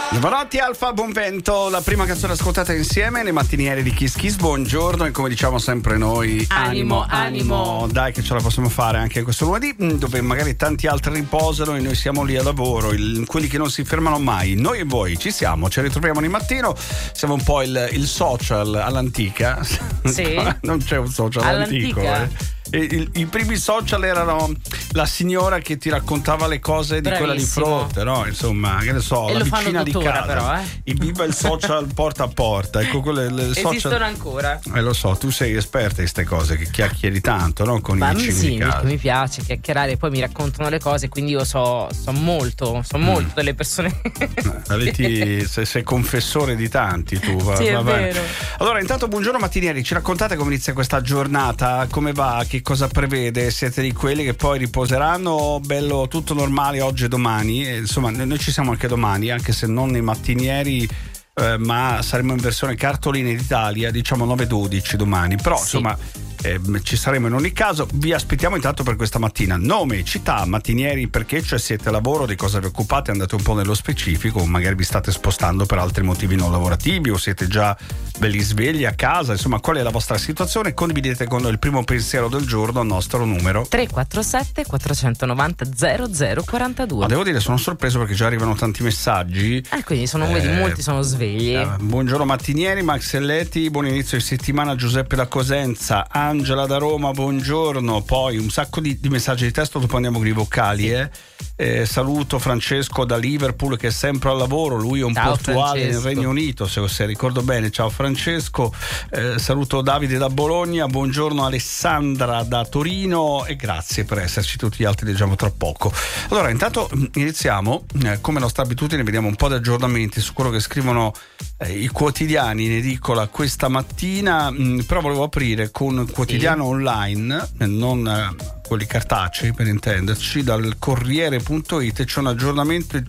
Giovanotti, Alfa, buon vento, la prima canzone ascoltata insieme nei mattinieri di Kiss Kiss. Buongiorno e come diciamo sempre noi, animo. Dai che ce la possiamo fare anche questo lunedì, dove magari tanti altri riposano e noi siamo lì a lavoro, quelli che non si fermano mai. Noi e voi ci siamo, ci ritroviamo ogni mattino, siamo un po' il social all'antica. Sì. Non c'è un social antico, I primi social erano la signora che ti raccontava le cose di quella di fronte, no? Insomma, che ne so, e la vicina di casa. Però, I viva il social porta a porta. Ecco, esistono social... ancora. Lo so, tu sei esperta di queste cose, che chiacchieri tanto, no? Con i vicini di casa. Mi piace chiacchierare, poi mi raccontano le cose, quindi io so molto delle persone. Sei confessore di tanti, tu. Sì, è vero. Allora, intanto buongiorno mattinieri, ci raccontate come inizia questa giornata, come va, che cosa prevede? Siete di quelli che poi riposeranno bello tutto normale oggi e domani? Insomma, noi ci siamo anche domani, anche se non nei mattinieri, ma saremo in versione cartoline d'Italia, diciamo 9-12 domani, però sì. Insomma ci saremo in ogni caso. Vi aspettiamo intanto per questa mattina. Nome, città, mattinieri, perché, cioè siete a lavoro, di cosa vi occupate, andate un po' nello specifico, magari vi state spostando per altri motivi non lavorativi o siete già belli svegli a casa, insomma qual è la vostra situazione? Condividete con noi il primo pensiero del giorno al nostro numero 347 490 0042. Devo dire, sono sorpreso perché già arrivano tanti messaggi, quindi molti sono svegli. Buongiorno mattinieri, Max Elletti, buon inizio di settimana. Giuseppe da Cosenza, Angela da Roma, buongiorno. Poi un sacco di messaggi di testo, dopo andiamo con i vocali. Saluto Francesco da Liverpool che è sempre al lavoro, lui è un portuale nel Regno Unito, se ricordo bene. Ciao Francesco. Saluto Davide da Bologna, buongiorno Alessandra da Torino e grazie per esserci. Tutti gli altri leggiamo tra poco. Allora intanto iniziamo, come nostra abitudine vediamo un po' di aggiornamenti su quello che scrivono i quotidiani in edicola questa mattina, però volevo aprire con un quotidiano online, non quelli cartacei per intenderci, dal Corriere.it. C'è un aggiornamento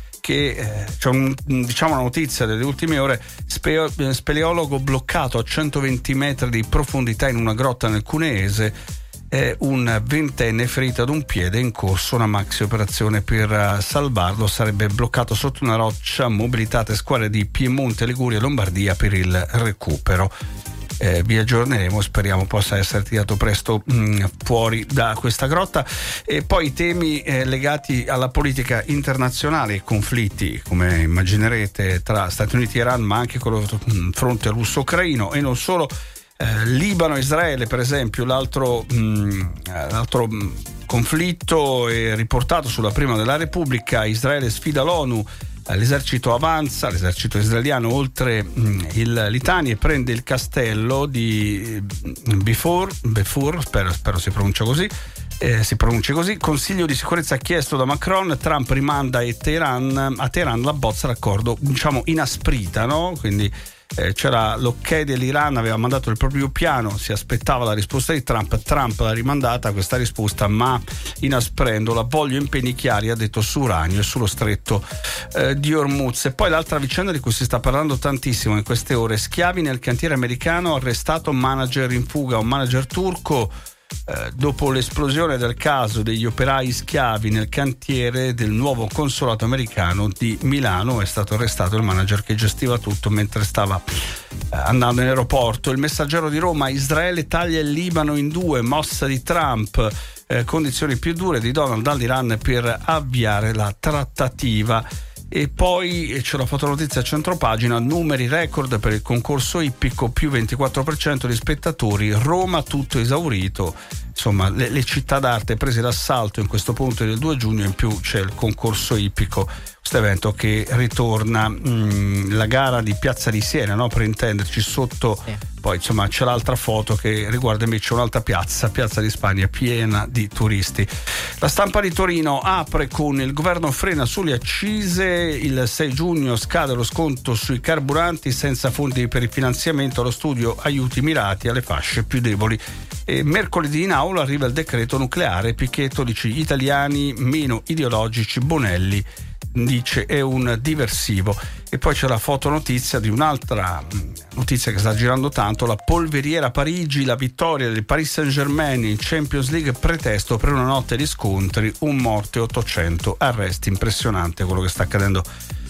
che c'è una notizia delle ultime ore: speleologo bloccato a 120 metri di profondità in una grotta nel Cuneese, un ventenne ferito ad un piede, in corso una maxi operazione per salvarlo, sarebbe bloccato sotto una roccia, mobilitate squadre di Piemonte, Liguria e Lombardia per il recupero. Vi aggiorneremo, speriamo possa essere tirato presto fuori da questa grotta. E poi i temi legati alla politica internazionale, i conflitti, come immaginerete, tra Stati Uniti e Iran, ma anche con il fronte russo-ucraino e non solo. Libano e Israele, per esempio, l'altro conflitto è riportato sulla Prima della Repubblica. Israele sfida l'ONU, l'esercito avanza, l'esercito israeliano oltre il Litani e prende il castello di Befur, spero si pronunci così. Consiglio di sicurezza chiesto da Macron, Trump rimanda a Teheran la bozza d'accordo, diciamo inasprita, no? Quindi c'era l'ok dell'Iran, aveva mandato il proprio piano, si aspettava la risposta di Trump l'ha rimandata questa risposta, ma inasprendola. Voglio impegni chiari, ha detto, su uranio e sullo stretto di Hormuz. E poi l'altra vicenda di cui si sta parlando tantissimo in queste ore: schiavi nel cantiere americano, arrestato manager in fuga, un manager turco. Dopo l'esplosione del caso degli operai schiavi nel cantiere del nuovo consolato americano di Milano, è stato arrestato il manager che gestiva tutto mentre stava andando in aeroporto. Il Messaggero di Roma: Israele taglia il Libano in due, mossa di Trump, condizioni più dure di Donald all'Iran per avviare la trattativa. E poi c'è la fotonotizia a centropagina: numeri record per il concorso ippico, più 24% di spettatori, Roma tutto esaurito. Insomma, le città d'arte prese d'assalto in questo ponte del 2 giugno, in più c'è il concorso ippico, questo evento che ritorna, la gara di Piazza di Siena, no? Per intenderci, sotto poi insomma c'è l'altra foto che riguarda invece un'altra piazza di Spagna piena di turisti. La Stampa di Torino apre con: il governo frena sulle accise, il 6 giugno scade lo sconto sui carburanti, senza fondi per il finanziamento, allo studio aiuti mirati alle fasce più deboli. E mercoledì in aula arriva il decreto nucleare, Pichetto dice: gli italiani meno ideologici, Bonelli dice è un diversivo. E poi c'è la fotonotizia di un'altra notizia che sta girando tanto: la polveriera Parigi, la vittoria del Paris Saint-Germain in Champions League, pretesto per una notte di scontri, un morto e 800 arresti. Impressionante quello che sta accadendo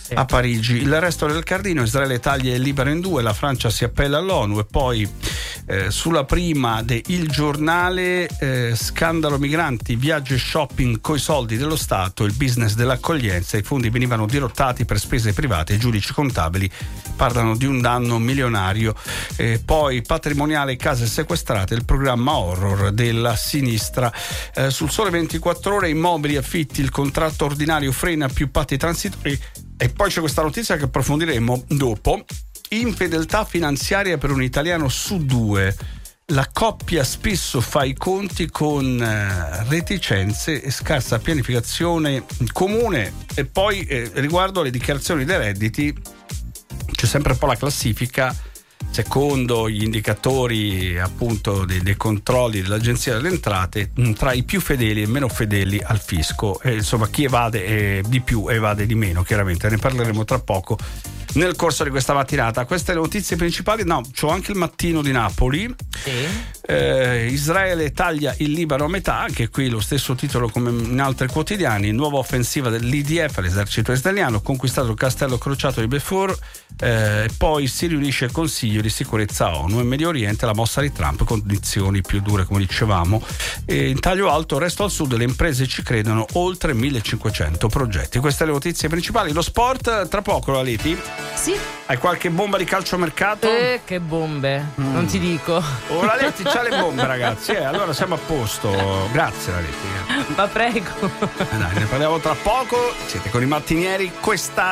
a Parigi. Il resto del cardino: Israele taglia il Libano in due, la Francia si appella all'ONU. E poi sulla prima de Il Giornale, scandalo migranti, viaggi e shopping coi soldi dello Stato, il business dell'accoglienza, i fondi venivano dirottati per spese private, i giudici contabili parlano di un danno milionario. Poi patrimoniale, case sequestrate, il programma horror della sinistra. Sul Sole 24 Ore, immobili, affitti, il contratto ordinario frena più patti transitori. E poi c'è questa notizia che approfondiremo dopo: infedeltà finanziaria per un italiano su due. La coppia spesso fa i conti con reticenze e scarsa pianificazione comune. E poi riguardo alle dichiarazioni dei redditi c'è sempre un po' la classifica secondo gli indicatori appunto dei controlli dell'Agenzia delle Entrate tra i più fedeli e meno fedeli al fisco. Insomma, chi evade di più evade di meno, chiaramente ne parleremo tra poco nel corso di questa mattinata. Queste le notizie principali. No, c'ho anche il Mattino di Napoli. Sì. Israele taglia il Libano a metà, anche qui lo stesso titolo come in altri quotidiani. Nuova offensiva dell'IDF, l'esercito israeliano, conquistato il castello crociato di Befor. Poi si riunisce il Consiglio di sicurezza ONU. In Medio Oriente la mossa di Trump, condizioni più dure come dicevamo. In taglio alto, resto al sud, le imprese ci credono, oltre 1500 progetti. Queste le notizie principali. Lo sport tra poco, la Leti? Sì. Hai qualche bomba di calciomercato? Che bombe, non ti dico. Oh, la Leti c'ha le bombe, ragazzi. Allora siamo a posto. Grazie, la Leti. Ma prego. Dai, ne parliamo tra poco. Siete con i mattinieri. Questa